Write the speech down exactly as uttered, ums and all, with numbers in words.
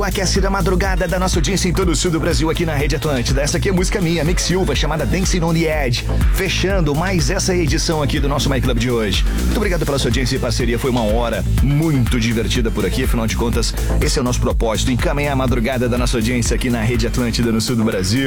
Aquece da madrugada da nossa audiência em todo o sul do Brasil aqui na Rede Atlântida. Essa aqui é música minha, Mick Silva, chamada Dancing on the Edge. Fechando mais essa edição aqui do nosso My Club de hoje. Muito obrigado pela sua audiência e parceria. Foi uma hora muito divertida por aqui. Afinal de contas, esse é o nosso propósito, encaminhar a madrugada da nossa audiência aqui na Rede Atlântida no sul do Brasil.